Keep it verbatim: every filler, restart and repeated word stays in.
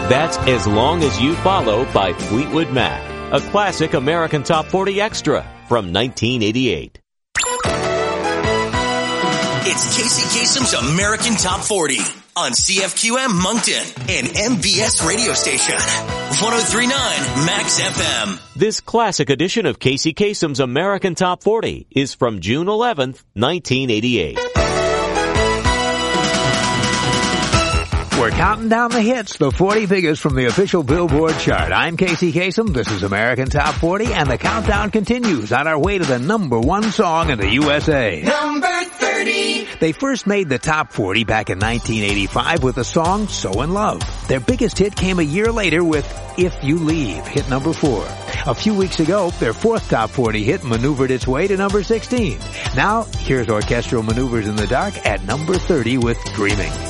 That's As Long As You Follow by Fleetwood Mac, a classic American Top forty extra from nineteen eighty-eight. It's Casey Kasem's American Top forty on C F Q M Moncton and M B S radio station, one oh three point nine Max F M. This classic edition of Casey Kasem's American Top forty is from June eleventh, nineteen eighty-eight. We're counting down the hits, the forty biggest from the official Billboard chart. I'm Casey Kasem. This is American Top forty, and the countdown continues on our way to the number one song in the U S A. Number thirty. They first made the Top forty back in nineteen eighty-five with the song So in Love. Their biggest hit came a year later with If You Leave, hit number four. A few weeks ago, their fourth Top forty hit maneuvered its way to number sixteen. Now, here's Orchestral Maneuvers in the Dark at number thirty with Dreaming.